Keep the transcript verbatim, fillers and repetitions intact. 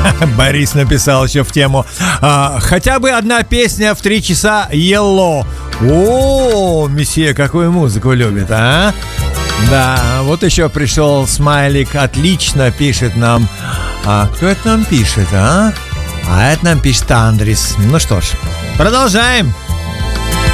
Борис написал еще в тему. А, хотя бы одна песня в три часа Yellow. О, месье, какую музыку любит, а? Да, вот еще пришел смайлик. Отлично, пишет нам. А кто это нам пишет, а? А это нам пишет Андрис. Ну что ж, продолжаем.